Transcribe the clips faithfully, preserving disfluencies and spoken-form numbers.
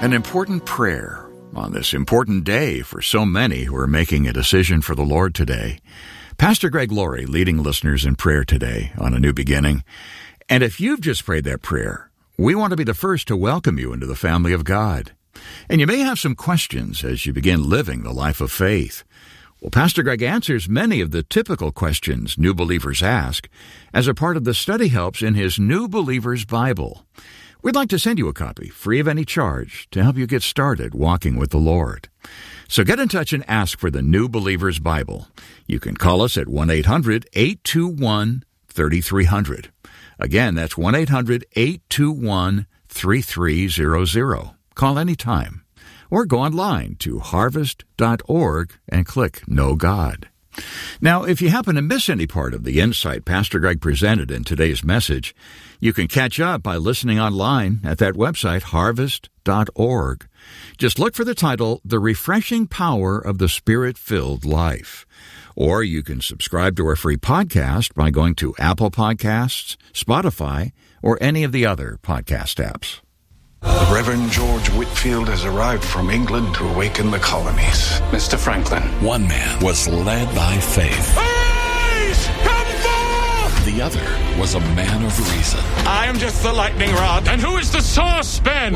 An important prayer on this important day for so many who are making a decision for the Lord today. Pastor Greg Laurie leading listeners in prayer today on A New Beginning. And if you've just prayed that prayer, we want to be the first to welcome you into the family of God. And you may have some questions as you begin living the life of faith. Well, Pastor Greg answers many of the typical questions new believers ask as a part of the study helps in his New Believer's Bible. We'd like to send you a copy, free of any charge, to help you get started walking with the Lord. So get in touch and ask for the New Believer's Bible. You can call us at one eight hundred eight two one three three zero zero. Again, that's one eight hundred eight two one three three zero zero. Call anytime. Or go online to harvest dot org and click Know God. Now, if you happen to miss any part of the insight Pastor Greg presented in today's message, you can catch up by listening online at that website, harvest dot org. Just look for the title, The Refreshing Power of the Spirit-Filled Life. Or you can subscribe to our free podcast by going to Apple Podcasts, Spotify, or any of the other podcast apps. The Reverend George Whitefield has arrived from England to awaken the colonies. Mister Franklin. One man was led by faith. Arise! Come forth! The other was a man of reason. I am just the lightning rod. And who is the source, Ben?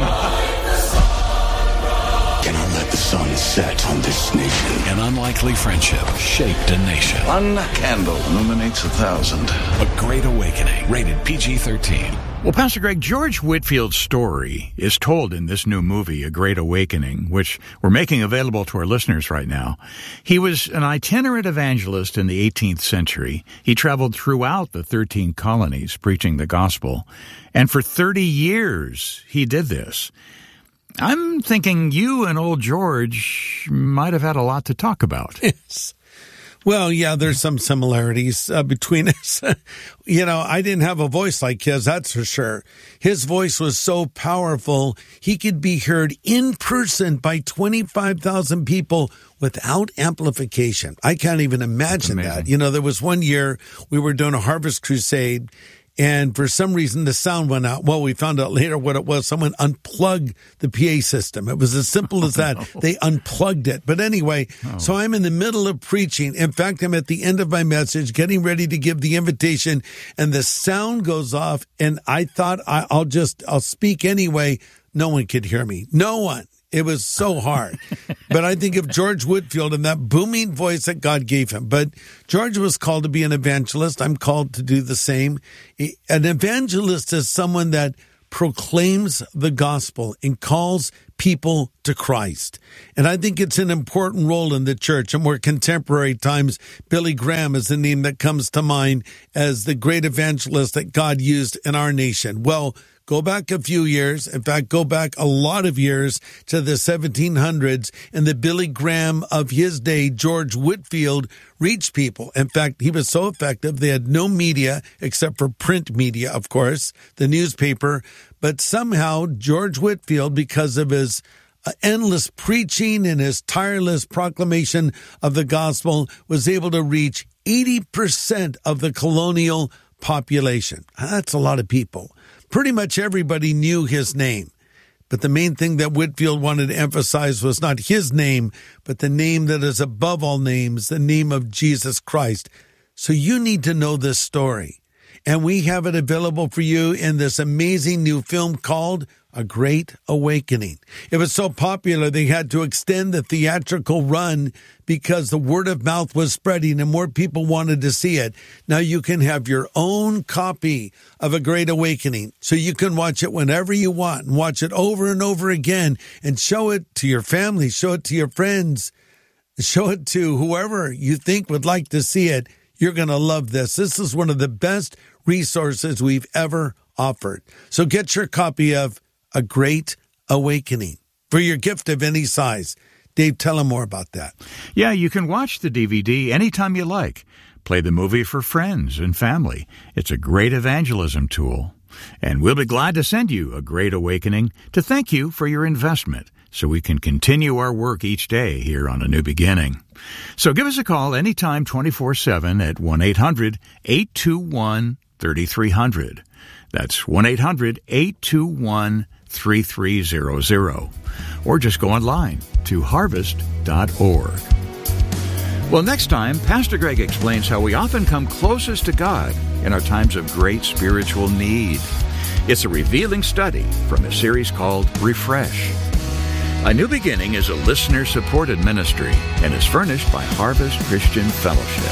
Cannot let the sun set on this nation. An unlikely friendship shaped a nation. One candle illuminates a thousand. A Great Awakening. Rated P G thirteen. Well, Pastor Greg, George Whitefield's story is told in this new movie, A Great Awakening, which we're making available to our listeners right now. He was an itinerant evangelist in the eighteenth century. He traveled throughout the thirteen colonies preaching the gospel. And for thirty years, he did this. I'm thinking you and old George might have had a lot to talk about. Yes. Well, yeah, there's some similarities uh, between us. You know, I didn't have a voice like his, that's for sure. His voice was so powerful, he could be heard in person by twenty-five thousand people without amplification. I can't even imagine that. You know, there was one year we were doing a harvest crusade, and for some reason, the sound went out. Well, we found out later what it was. Someone unplugged the P A system. It was as simple as that. Oh, no. They unplugged it. But anyway, oh. So I'm in the middle of preaching. In fact, I'm at the end of my message, getting ready to give the invitation, and the sound goes off, and I thought I, I'll just, I'll speak anyway. No one could hear me. No one. It was so hard. But I think of George Whitefield and that booming voice that God gave him. But George was called to be an evangelist. I'm called to do the same. An evangelist is someone that proclaims the gospel and calls people to Christ. And I think it's an important role in the church. In more contemporary times, Billy Graham is the name that comes to mind as the great evangelist that God used in our nation. Well, go back a few years. In fact, go back a lot of years to the seventeen hundreds, and the Billy Graham of his day, George Whitefield, reached people. In fact, he was so effective, they had no media except for print media, of course, the newspaper. But somehow, George Whitefield, because of his endless preaching and his tireless proclamation of the gospel, was able to reach eighty percent of the colonial population. That's a lot of people. Pretty much everybody knew his name. But the main thing that Whitefield wanted to emphasize was not his name, but the name that is above all names, the name of Jesus Christ. So you need to know this story. And we have it available for you in this amazing new film called A Great Awakening. It was so popular they had to extend the theatrical run because the word of mouth was spreading and more people wanted to see it. Now you can have your own copy of A Great Awakening, so you can watch it whenever you want and watch it over and over again and show it to your family, show it to your friends, show it to whoever you think would like to see it. You're going to love this. This is one of the best resources we've ever offered. So get your copy of A Great Awakening for your gift of any size. Dave, tell them more about that. Yeah, you can watch the D V D anytime you like. Play the movie for friends and family. It's a great evangelism tool. And we'll be glad to send you A Great Awakening to thank you for your investment so we can continue our work each day here on A New Beginning. So give us a call anytime twenty-four seven at one eight hundred eight two one three three zero zero. That's one eight hundred eight two one three three zero zero. Or just go online to harvest dot org. Well, next time, Pastor Greg explains how we often come closest to God in our times of great spiritual need. It's a revealing study from a series called Refresh. A New Beginning is a listener-supported ministry and is furnished by Harvest Christian Fellowship.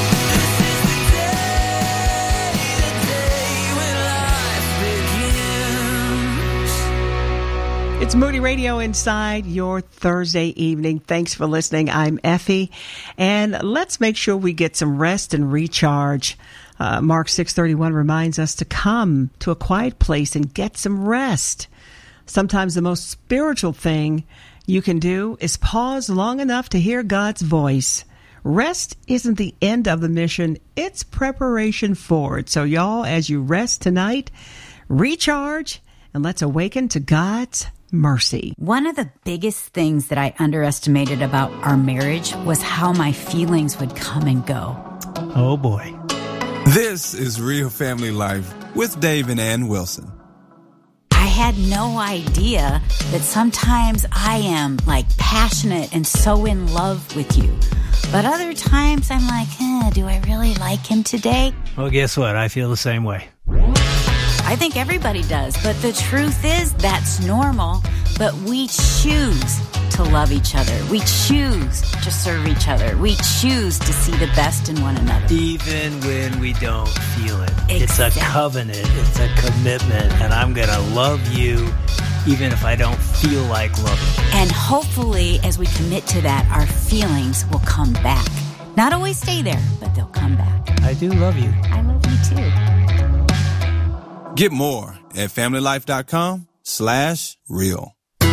It's Moody Radio Inside your Thursday evening. Thanks for listening. I'm Effie. And let's make sure we get some rest and recharge. Uh, Mark six thirty-one reminds us to come to a quiet place and get some rest. Sometimes the most spiritual thing you can do is pause long enough to hear God's voice. Rest isn't the end of the mission. It's preparation for it. So y'all, as you rest tonight, recharge and let's awaken to God's mercy. One of the biggest things that I underestimated about our marriage was how my feelings would come and go. Oh boy. This is Real Family Life with Dave and Ann Wilson. I had no idea that sometimes I am like passionate and so in love with you. But other times I'm like, eh, do I really like him today? Well, guess what? I feel the same way. I think everybody does, but the truth is that's normal. But we choose to love each other. We choose to serve each other. We choose to see the best in one another. Even when we don't feel it. Exactly. It's a covenant. It's a commitment. And I'm going to love you even if I don't feel like loving you. And hopefully, as we commit to that, our feelings will come back. Not always stay there, but they'll come back. I do love you. I love you too. Get more at familylife.com slash real.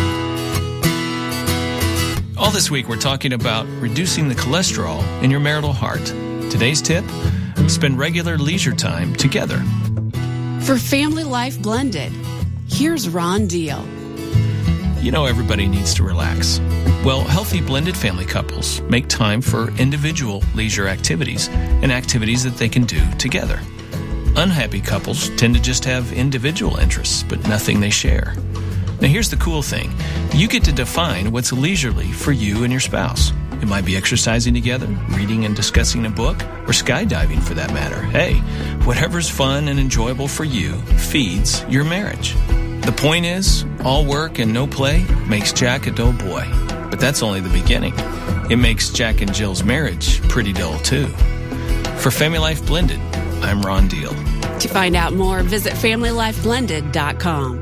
All this week, we're talking about reducing the cholesterol in your marital heart. Today's tip, spend regular leisure time together. For Family Life Blended, here's Ron Deal. You know everybody needs to relax. Well, healthy blended family couples make time for individual leisure activities and activities that they can do together. Unhappy couples tend to just have individual interests, but nothing they share. Now, here's the cool thing. You get to define what's leisurely for you and your spouse. It might be exercising together, reading and discussing a book, or skydiving for that matter. Hey, whatever's fun and enjoyable for you feeds your marriage. The point is, all work and no play makes Jack a dull boy. But that's only the beginning. It makes Jack and Jill's marriage pretty dull, too. For Family Life Blended, I'm Ron Deal. To find out more, visit family life blended dot com.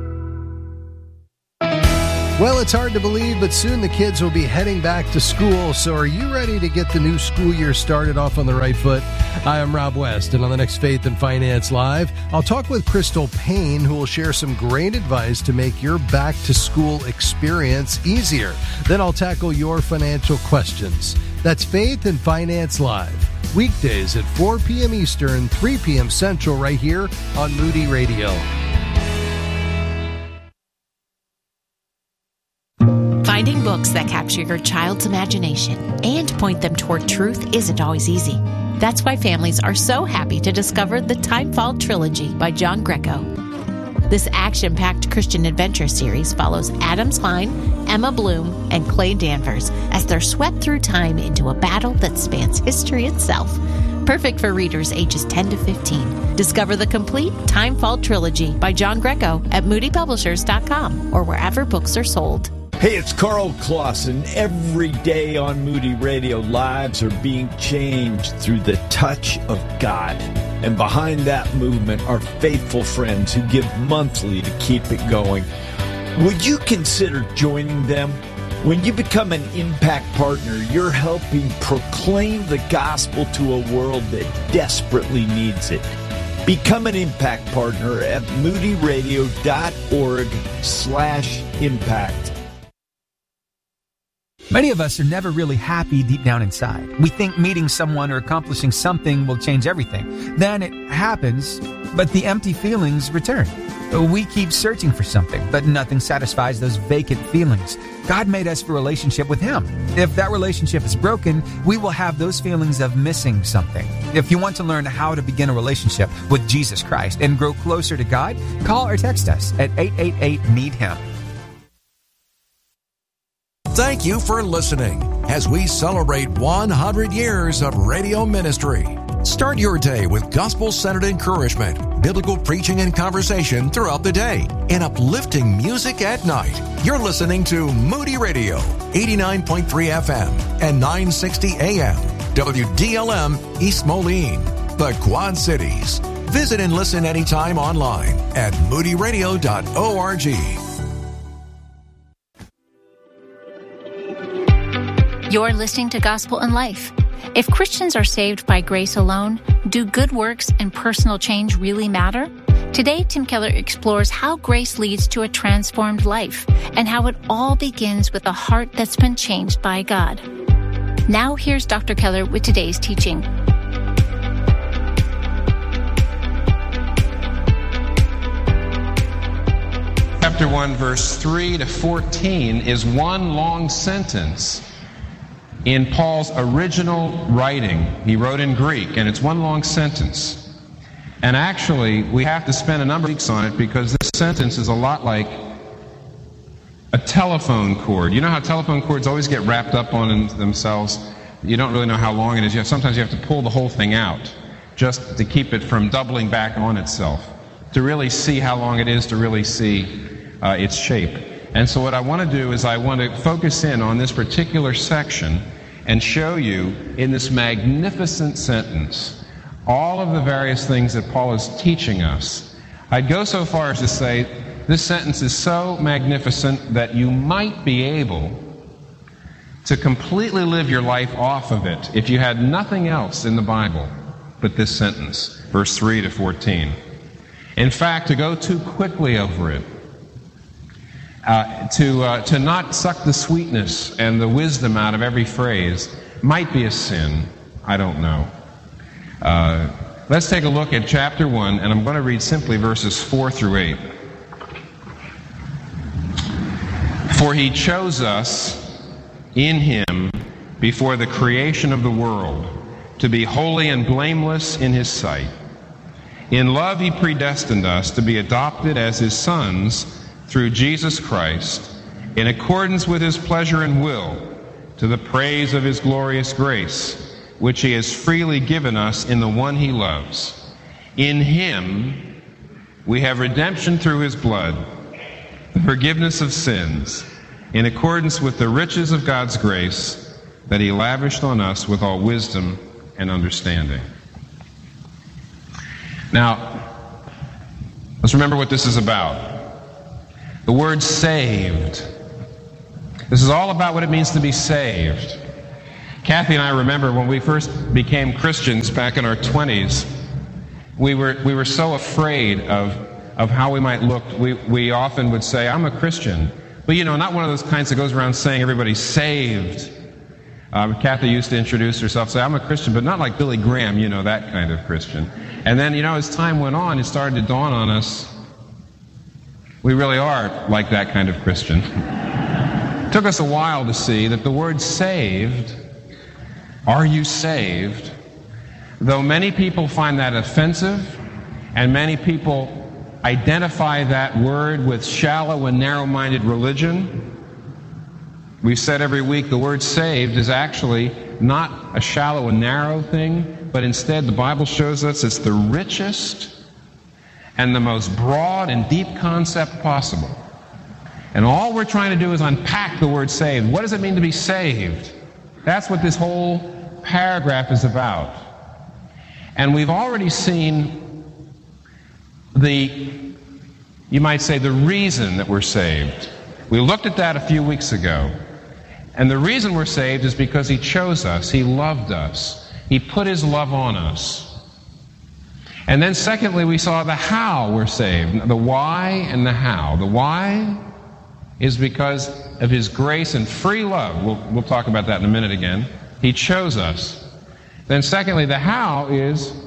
Well, it's hard to believe, but soon the kids will be heading back to school. So are you ready to get the new school year started off on the right foot? Hi, I'm Rob West, and on the next Faith and Finance Live, I'll talk with Crystal Payne, who will share some great advice to make your back-to-school experience easier. Then I'll tackle your financial questions. That's Faith and Finance Live, weekdays at four p.m. Eastern, three p.m. Central, right here on Moody Radio. Finding books that capture your child's imagination and point them toward truth isn't always easy. That's why families are so happy to discover the Timefall Trilogy by John Greco. This action-packed Christian adventure series follows Adam Spine, Emma Bloom, and Clay Danvers as they're swept through time into a battle that spans history itself. Perfect for readers ages ten to fifteen. Discover the complete Timefall Trilogy by John Greco at moody publishers dot com or wherever books are sold. Hey, it's Carl Clausen. Every day on Moody Radio, lives are being changed through the touch of God. And behind that movement are faithful friends who give monthly to keep it going. Would you consider joining them? When you become an impact partner, you're helping proclaim the gospel to a world that desperately needs it. Become an impact partner at moodyradio.org slash impact. Many of us are never really happy deep down inside. We think meeting someone or accomplishing something will change everything. Then it happens, but the empty feelings return. We keep searching for something, but nothing satisfies those vacant feelings. God made us for a relationship with Him. If that relationship is broken, we will have those feelings of missing something. If you want to learn how to begin a relationship with Jesus Christ and grow closer to God, call or text us at eight eight eight, need him. Thank you for listening as we celebrate one hundred years of radio ministry. Start your day with gospel-centered encouragement, biblical preaching and conversation throughout the day, and uplifting music at night. You're listening to Moody Radio, eighty-nine point three F M and nine sixty A M, W D L M East Moline, the Quad Cities. Visit and listen anytime online at moody radio dot org. You're listening to Gospel in Life. If Christians are saved by grace alone, do good works and personal change really matter? Today, Tim Keller explores how grace leads to a transformed life and how it all begins with a heart that's been changed by God. Now, here's Doctor Keller with today's teaching. Chapter one, verse three to fourteen is one long sentence in Paul's original writing. He wrote in Greek, and it's one long sentence. And actually, we have to spend a number of weeks on it because this sentence is a lot like a telephone cord. You know how telephone cords always get wrapped up on themselves? You don't really know how long it is. You have, sometimes you have to pull the whole thing out just to keep it from doubling back on itself, to really see how long it is, to really see uh, its shape. And so what I want to do is I want to focus in on this particular section and show you in this magnificent sentence all of the various things that Paul is teaching us. I'd go so far as to say this sentence is so magnificent that you might be able to completely live your life off of it if you had nothing else in the Bible but this sentence, verse three to fourteen. In fact, to go too quickly over it, Uh, to uh, to not suck the sweetness and the wisdom out of every phrase might be a sin. I don't know. Uh, let's take a look at chapter one, and I'm going to read simply verses four through eight. For He chose us in Him before the creation of the world to be holy and blameless in His sight. In love He predestined us to be adopted as His sons through Jesus Christ, in accordance with His pleasure and will, to the praise of His glorious grace, which He has freely given us in the one He loves. In Him we have redemption through His blood, the forgiveness of sins, in accordance with the riches of God's grace that He lavished on us with all wisdom and understanding. Now, let's remember what this is about. The word saved. This is all about what it means to be saved. Kathy and I remember when we first became Christians back in our twenties, we were we were so afraid of of how we might look. We we often would say, "I'm a Christian," but you know, not one of those kinds that goes around saying everybody's saved. Um, Kathy used to introduce herself, say, "I'm a Christian," but not like Billy Graham, you know, that kind of Christian. And then, you know, as time went on, it started to dawn on us, we really are like that kind of Christian. It took us a while to see that the word saved, are you saved, though many people find that offensive, and many people identify that word with shallow and narrow-minded religion, we've said every week the word saved is actually not a shallow and narrow thing, but instead the Bible shows us it's the richest and the most broad and deep concept possible. And all we're trying to do is unpack the word saved. What does it mean to be saved? That's what this whole paragraph is about. And we've already seen the, you might say, the reason that we're saved. We looked at that a few weeks ago. And the reason we're saved is because He chose us. He loved us. He put His love on us. And then secondly, we saw the how we're saved, the why and the how. The why is because of His grace and free love. We'll, we'll talk about that in a minute again. He chose us. Then secondly, the how is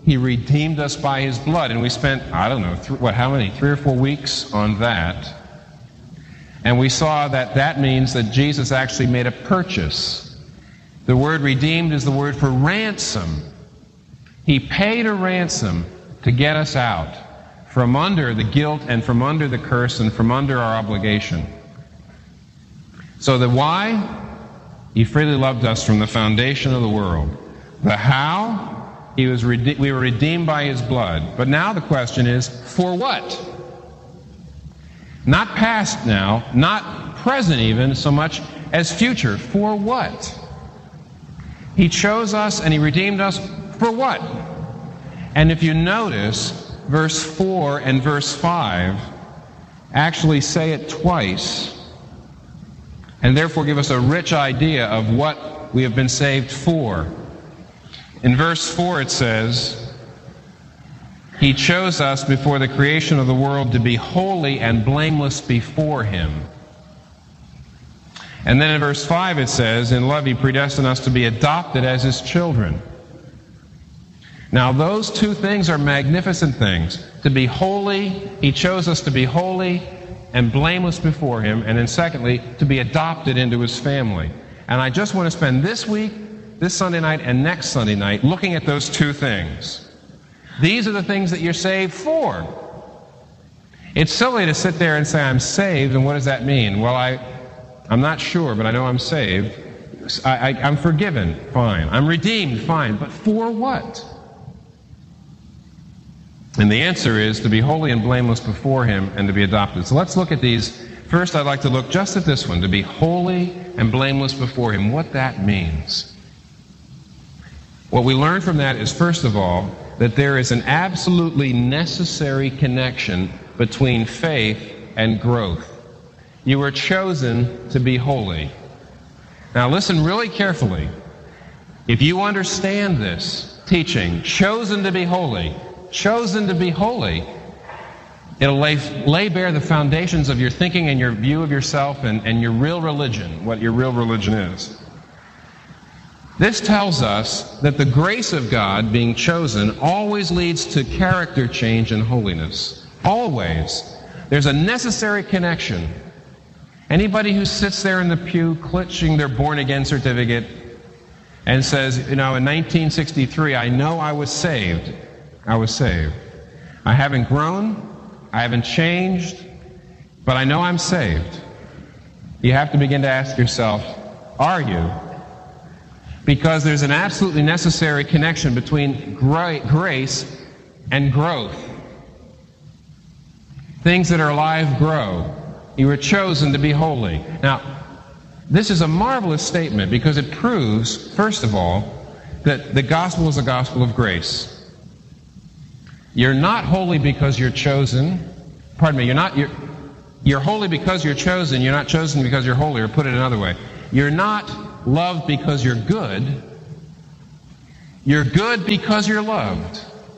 He redeemed us by His blood. And we spent, I don't know, th- what, how many? Three or four weeks on that. And we saw that that means that Jesus actually made a purchase. The word redeemed is the word for ransom. He paid a ransom to get us out from under the guilt and from under the curse and from under our obligation. So the why? He freely loved us from the foundation of the world. The how? He was rede- we were redeemed by His blood. But now the question is, for what? Not past now, not present even, so much as future. For what? He chose us and He redeemed us for what? And if you notice, verse four and verse five actually say it twice, and therefore give us a rich idea of what we have been saved for. In verse four it says, He chose us before the creation of the world to be holy and blameless before Him. And then in verse five it says, in love He predestined us to be adopted as His children. Now those two things are magnificent things. To be holy, He chose us to be holy and blameless before Him, and then secondly, to be adopted into His family. And I just want to spend this week, this Sunday night, and next Sunday night looking at those two things. These are the things that you're saved for. It's silly to sit there and say, I'm saved, and what does that mean? Well, I, I'm not sure, but I know I'm saved. I, I, I'm forgiven, fine. I'm redeemed, fine. But for what? And the answer is to be holy and blameless before Him and to be adopted. So let's look at these. First, I'd like to look just at this one, to be holy and blameless before Him, what that means. What we learn from that is, first of all, that there is an absolutely necessary connection between faith and growth. You were chosen to be holy. Now listen really carefully. If you understand this teaching, chosen to be holy, chosen to be holy, it'll lay, lay bare the foundations of your thinking and your view of yourself and, and your real religion, what your real religion is. This tells us that the grace of God being chosen always leads to character change and holiness. Always. There's a necessary connection. Anybody who sits there in the pew clutching their born-again certificate and says, you know, in nineteen sixty-three, I know I was saved. I was saved. I haven't grown, I haven't changed, but I know I'm saved. You have to begin to ask yourself, are you? Because there's an absolutely necessary connection between gra- grace and growth. Things that are alive grow. You were chosen to be holy. Now, this is a marvelous statement because it proves, first of all, that the gospel is a gospel of grace. You're not holy because you're chosen. Pardon me, you're not you're, you're holy because you're chosen. You're not chosen because you're holy, or put it another way. You're not loved because you're good. You're good because you're loved.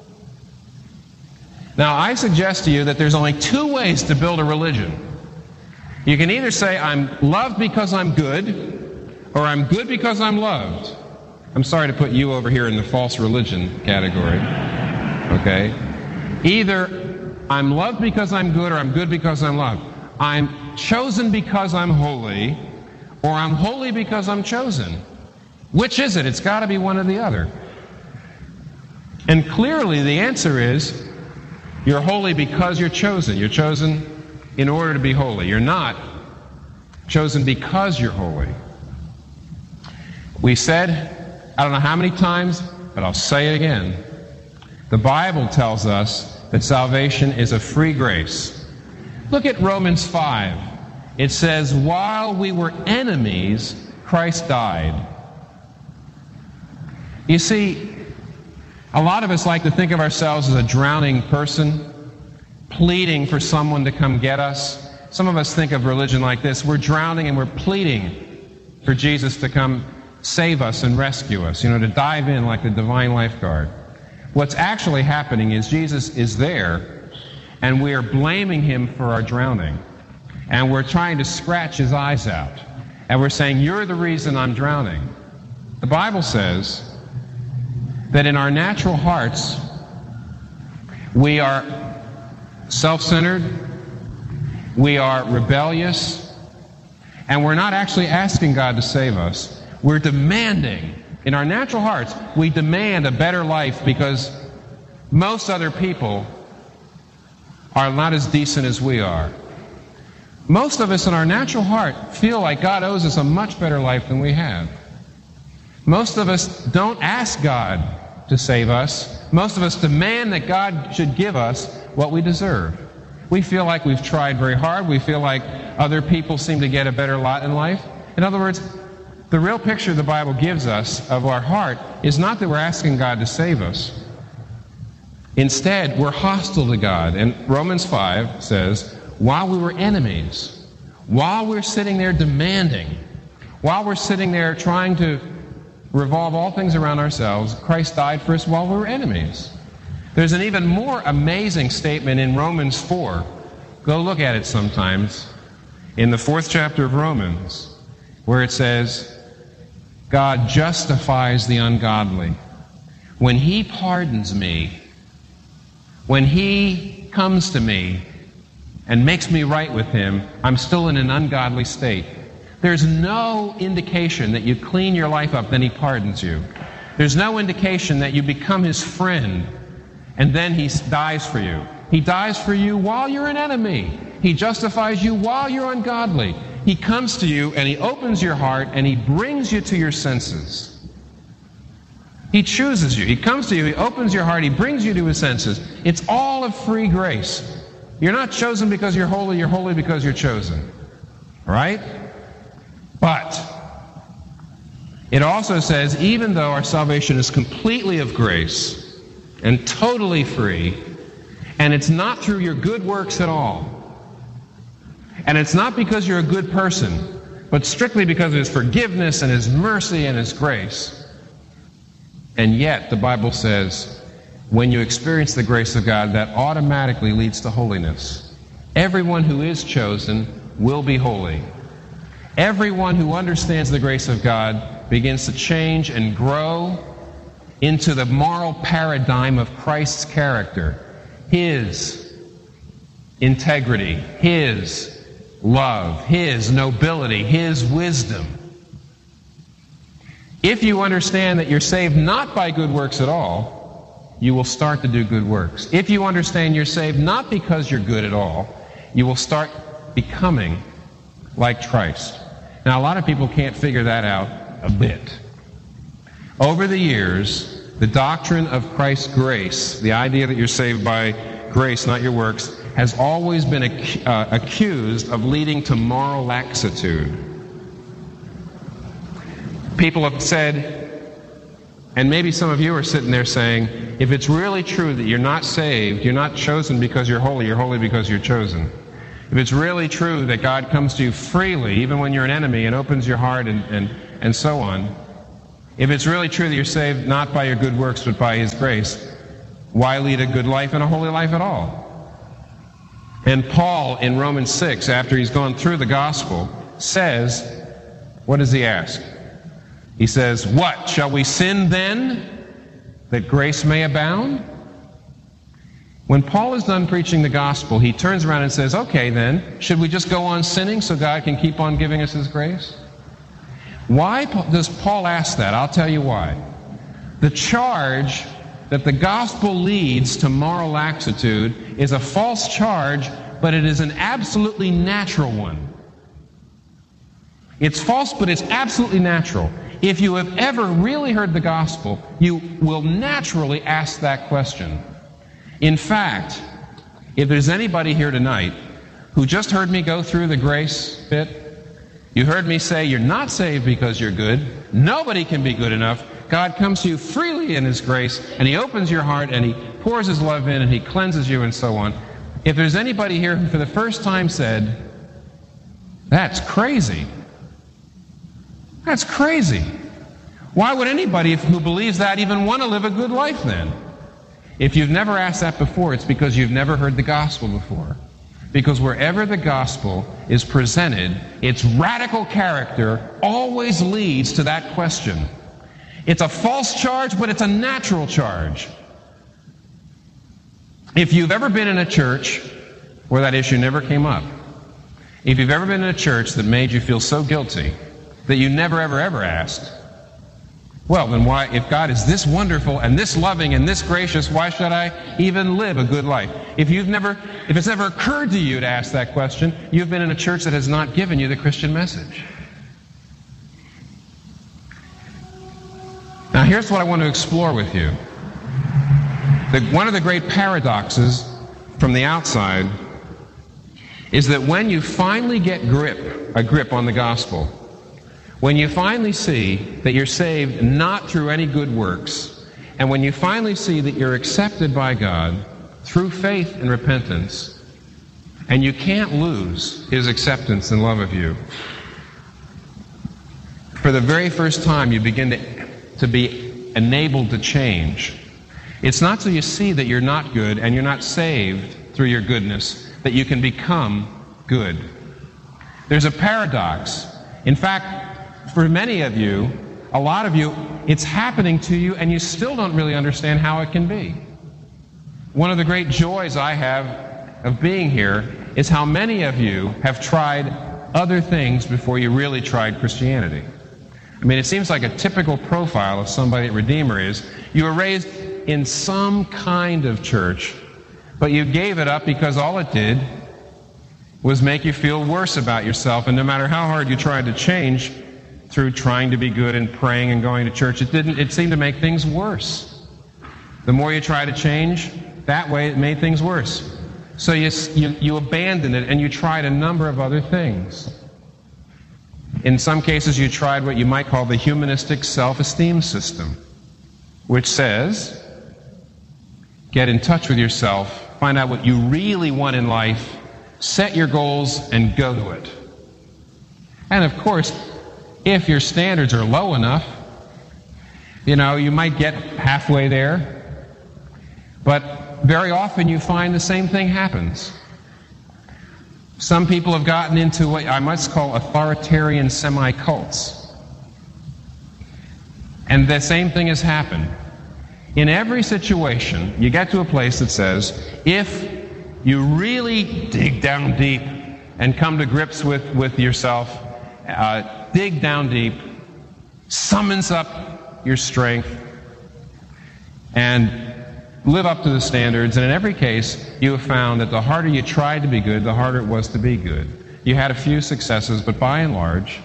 Now, I suggest to you that there's only two ways to build a religion. You can either say, I'm loved because I'm good, or I'm good because I'm loved. I'm sorry to put you over here in the false religion category. Okay? Either I'm loved because I'm good, or I'm good because I'm loved. I'm chosen because I'm holy, or I'm holy because I'm chosen. Which is it? It's got to be one or the other. And clearly the answer is, you're holy because you're chosen. You're chosen in order to be holy. You're not chosen because you're holy. We said, I don't know how many times, but I'll say it again. The Bible tells us that salvation is a free grace. Look at Romans five. It says, while we were enemies, Christ died. You see, a lot of us like to think of ourselves as a drowning person, pleading for someone to come get us. Some of us think of religion like this. We're drowning and we're pleading for Jesus to come save us and rescue us, you know, to dive in like the divine lifeguard. What's actually happening is Jesus is there, and we are blaming Him for our drowning. And we're trying to scratch His eyes out. And we're saying, you're the reason I'm drowning. The Bible says that in our natural hearts, We are self-centered. We are rebellious. And we're not actually asking God to save us. We're demanding, in our natural hearts, we demand a better life because most other people are not as decent as we are. Most of us in our natural heart feel like God owes us a much better life than we have. Most of us don't ask God to save us. Most of us demand that God should give us what we deserve. We feel like we've tried very hard. We feel like other people seem to get a better lot in life. In other words, the real picture the Bible gives us of our heart is not that we're asking God to save us. Instead, we're hostile to God. And Romans five says, while we were enemies, while we're sitting there demanding, while we're sitting there trying to revolve all things around ourselves, Christ died for us while we were enemies. There's an even more amazing statement in Romans four. Go look at it sometimes. In the fourth chapter of Romans, where it says, God justifies the ungodly. When He pardons me, when He comes to me and makes me right with Him, I'm still in an ungodly state. There's no indication that you clean your life up, then He pardons you. There's no indication that you become His friend and then He dies for you. He dies for you while you're an enemy. He justifies you while you're ungodly. He comes to you and He opens your heart and He brings you to your senses. He chooses you. He comes to you. He opens your heart. He brings you to His senses. It's all of free grace. You're not chosen because you're holy. You're holy because you're chosen. All right? But it also says, even though our salvation is completely of grace and totally free, and it's not through your good works at all, and it's not because you're a good person, but strictly because of His forgiveness and His mercy and His grace, and yet the Bible says, when you experience the grace of God, that automatically leads to holiness. Everyone who is chosen will be holy. Everyone who understands the grace of God begins to change and grow into the moral paradigm of Christ's character. His integrity, His love, His nobility, His wisdom. If you understand that you're saved not by good works at all, you will start to do good works. If you understand you're saved not because you're good at all, you will start becoming like Christ. Now, a lot of people can't figure that out a bit. Over the years, the doctrine of Christ's grace, the idea that you're saved by grace, not your works, has always been ac- uh, accused of leading to moral laxitude. People have said, and maybe some of you are sitting there saying, if it's really true that you're not saved, you're not chosen because you're holy, you're holy because you're chosen. If it's really true that God comes to you freely, even when you're an enemy, and opens your heart and, and, and so on, if it's really true that you're saved not by your good works but by His grace, why lead a good life and a holy life at all? And Paul in Romans six, after he's gone through the gospel, says, what does he ask? He says, what? Shall we sin then that grace may abound? When Paul is done preaching the gospel, he turns around and says, okay then, should we just go on sinning so God can keep on giving us His grace? Why does Paul ask that? I'll tell you why. The charge that the gospel leads to moral laxitude is a false charge, but it is an absolutely natural one. It's false, but it's absolutely natural. If you have ever really heard the gospel, you will naturally ask that question. In fact, if there's anybody here tonight who just heard me go through the grace bit, you heard me say you're not saved because you're good. Nobody can be good enough. God comes to you freely in His grace, and He opens your heart, and He pours His love in, and He cleanses you, and so on. If there's anybody here who for the first time said, that's crazy. That's crazy. Why would anybody who believes that even want to live a good life then? If you've never asked that before, it's because you've never heard the gospel before. Because wherever the gospel is presented, its radical character always leads to that question. It's a false charge, but it's a natural charge. If you've ever been in a church where that issue never came up, if you've ever been in a church that made you feel so guilty that you never, ever, ever asked, well, then why, if God is this wonderful and this loving and this gracious, why should I even live a good life? If you've never, if it's never occurred to you to ask that question, you've been in a church that has not given you the Christian message. Now, here's what I want to explore with you. The, one of the great paradoxes from the outside is that when you finally get grip, a grip on the gospel, when you finally see that you're saved not through any good works, and when you finally see that you're accepted by God through faith and repentance, and you can't lose His acceptance and love of you, for the very first time you begin to, to be enabled to change. It's not till you see that you're not good and you're not saved through your goodness that you can become good. There's a paradox. In fact, for many of you, a lot of you, it's happening to you and you still don't really understand how it can be. One of the great joys I have of being here is how many of you have tried other things before you really tried Christianity. I mean, it seems like a typical profile of somebody at Redeemer is you were raised in some kind of church, but you gave it up because all it did was make you feel worse about yourself, and no matter how hard you tried to change through trying to be good and praying and going to church, it didn't, it seemed to make things worse. The more you try to change, that way it made things worse. So you, you, you abandoned it and you tried a number of other things. In some cases you tried what you might call the humanistic self-esteem system, which says, get in touch with yourself, find out what you really want in life, set your goals, and go to it. And of course, if your standards are low enough, you know, you might get halfway there, but very often you find the same thing happens. Some people have gotten into what I must call authoritarian semi-cults. And the same thing has happened. In every situation, you get to a place that says, if you really dig down deep and come to grips with, with yourself, uh, dig down deep, summons up your strength, and live up to the standards. And in every case, you have found that the harder you tried to be good, the harder it was to be good. You had a few successes, but by and large,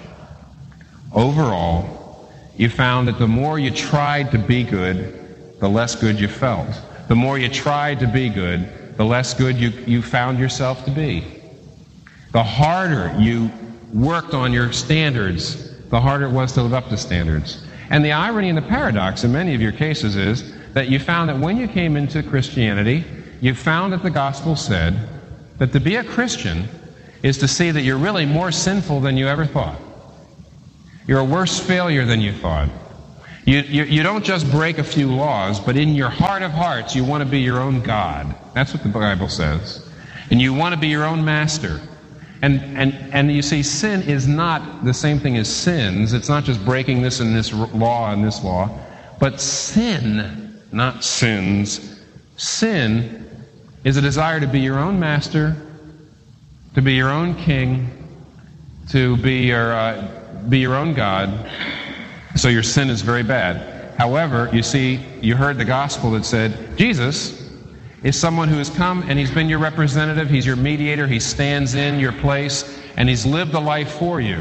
overall, you found that the more you tried to be good, the less good you felt. The more you tried to be good, the less good you, you found yourself to be. The harder you worked on your standards, the harder it was to live up to standards. And the irony and the paradox in many of your cases is that you found that when you came into Christianity, you found that the gospel said that to be a Christian is to see that you're really more sinful than you ever thought. You're a worse failure than you thought. You, you, you don't just break a few laws, but in your heart of hearts, you want to be your own God. That's what the Bible says. And you want to be your own master. And, and, and you see, sin is not the same thing as sins. It's not just breaking this and this law and this law. But sin, not sins, sin is a desire to be your own master, to be your own king, to be your, uh, be your own God. So your sin is very bad. However, you see, you heard the gospel that said, Jesus is someone who has come and he's been your representative, he's your mediator, he stands in your place, and he's lived a life for you.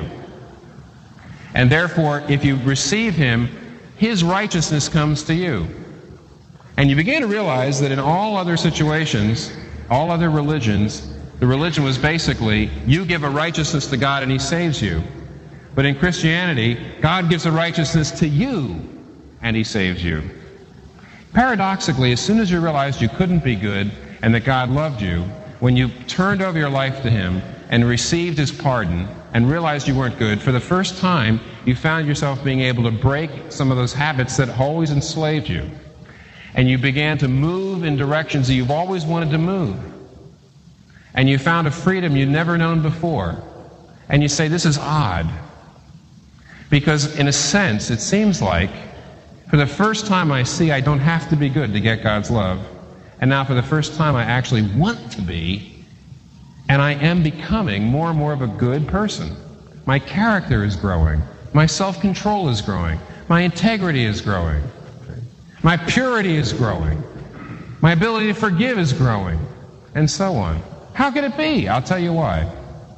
And therefore, if you receive him, his righteousness comes to you. And you begin to realize that in all other situations, all other religions, the religion was basically, you give a righteousness to God and he saves you. But in Christianity, God gives a righteousness to you and he saves you. Paradoxically, as soon as you realized you couldn't be good and that God loved you, when you turned over your life to him and received his pardon and realized you weren't good, for the first time, you found yourself being able to break some of those habits that always enslaved you. And you began to move in directions that you've always wanted to move. And you found a freedom you'd never known before. And you say, this is odd. Because in a sense, it seems like, for the first time I see I don't have to be good to get God's love. And now for the first time, I actually want to be, and I am becoming more and more of a good person. My character is growing. My self-control is growing. My integrity is growing. My purity is growing. My ability to forgive is growing, and so on. How could it be? I'll tell you why.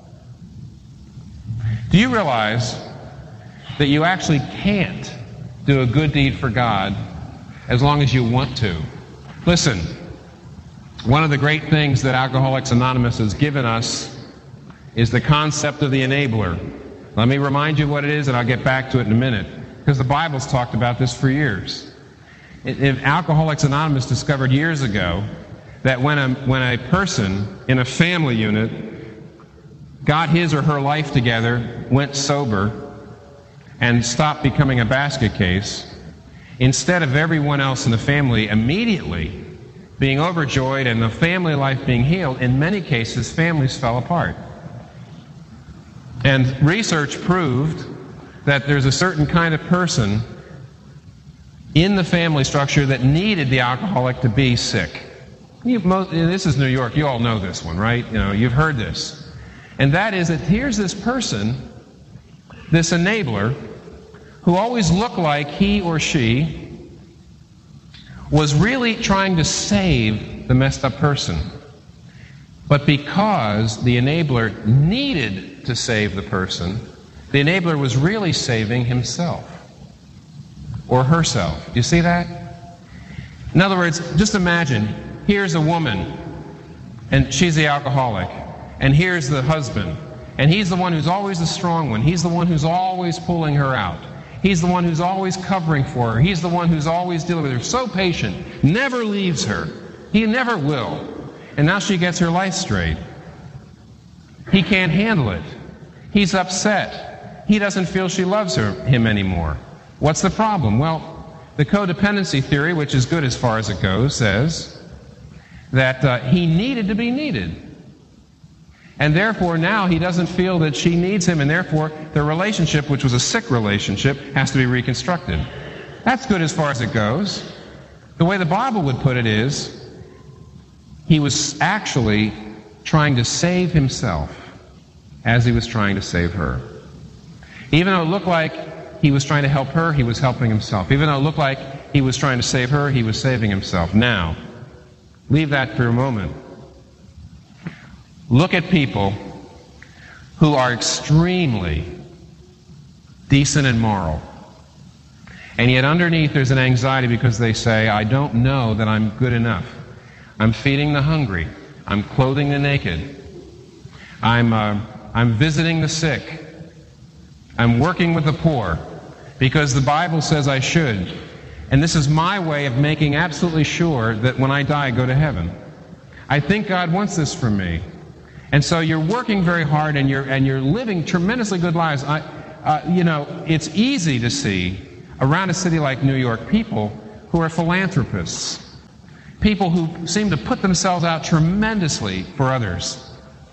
Do you realize that you actually can't do a good deed for God as long as you want to? Listen, one of the great things that Alcoholics Anonymous has given us is the concept of the enabler. Let me remind you what it is, and I'll get back to it in a minute, because the Bible's talked about this for years. If Alcoholics Anonymous discovered years ago that when a, when a person in a family unit got his or her life together, went sober, and stopped becoming a basket case, instead of everyone else in the family immediately being overjoyed and the family life being healed, in many cases, families fell apart. And research proved that there's a certain kind of person in the family structure that needed the alcoholic to be sick. You, most, this is New York. You all know this one, right? You know, you've heard this. And that is that here's this person, this enabler, who always looked like he or she was really trying to save the messed up person. But because the enabler needed to save the person, the enabler was really saving himself or herself. Do you see that? In other words, just imagine, here's a woman, and she's the alcoholic, and here's the husband, and he's the one who's always the strong one. He's the one who's always pulling her out. He's the one who's always covering for her. He's the one who's always dealing with her. So patient, never leaves her. He never will. And now she gets her life straight. He can't handle it. He's upset. He doesn't feel she loves her, him anymore. What's the problem? Well, the codependency theory, which is good as far as it goes, says that uh, he needed to be needed. And therefore now he doesn't feel that she needs him, and therefore the relationship, which was a sick relationship, has to be reconstructed. That's good as far as it goes. The way the Bible would put it is, he was actually trying to save himself as he was trying to save her. Even though it looked like he was trying to help her, he was helping himself. Even though it looked like he was trying to save her, he was saving himself. Now, leave that for a moment. Look at people who are extremely decent and moral. And yet underneath there's an anxiety because they say, I don't know that I'm good enough. I'm feeding the hungry. I'm clothing the naked. I'm, uh, I'm visiting the sick. I'm working with the poor because the Bible says I should. And this is my way of making absolutely sure that when I die, I go to heaven. I think God wants this for me. And so you're working very hard and you're, and you're living tremendously good lives. I, uh, you know, it's easy to see around a city like New York people who are philanthropists. People who seem to put themselves out tremendously for others.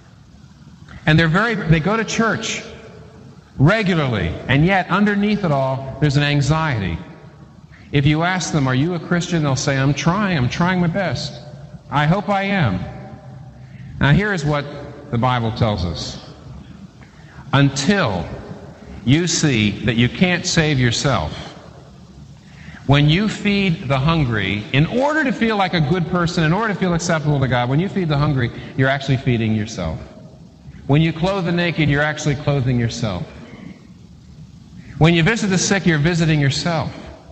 And they're very, they go to church regularly, and yet underneath it all, there's an anxiety. If you ask them, are you a Christian? They'll say, I'm trying, I'm trying my best. I hope I am. Now here's what the Bible tells us. Until you see that you can't save yourself, when you feed the hungry, in order to feel like a good person, in order to feel acceptable to God, when you feed the hungry, you're actually feeding yourself. When you clothe the naked, you're actually clothing yourself. When you visit the sick, you're visiting yourself.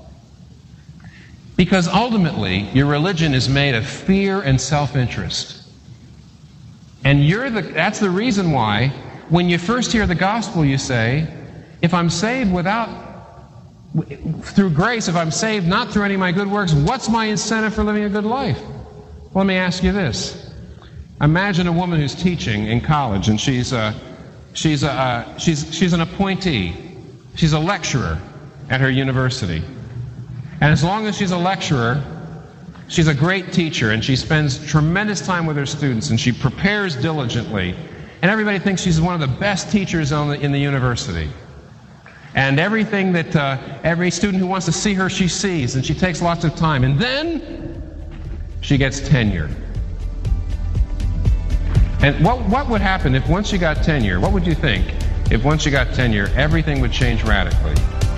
Because ultimately, your religion is made of fear and self-interest. And you're the, that's the reason why, when you first hear the gospel, you say, if I'm saved without, through grace, if I'm saved not through any of my good works, what's my incentive for living a good life? Well, let me ask you this. Imagine a woman who's teaching in college, and she's a, she's a, uh, she's, she's an appointee. She's a lecturer at her university. And as long as she's a lecturer, she's a great teacher, and she spends tremendous time with her students, and she prepares diligently. And everybody thinks she's one of the best teachers on the, in the university. And everything that uh, every student who wants to see her, she sees, and she takes lots of time. And then she gets tenure. And what, what would happen if once you got tenure, what would you think if once you got tenure, everything would change radically?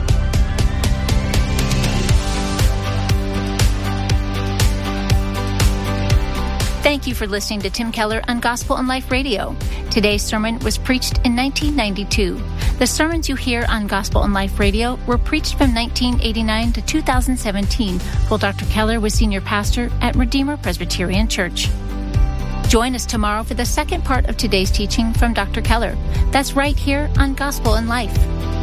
Thank you for listening to Tim Keller on Gospel and Life Radio. Today's sermon was preached in nineteen ninety-two. The sermons you hear on Gospel and Life Radio were preached from nineteen eighty-nine to two thousand seventeen, while Doctor Keller was senior pastor at Redeemer Presbyterian Church. Join us tomorrow for the second part of today's teaching from Doctor Keller. That's right here on Gospel and Life.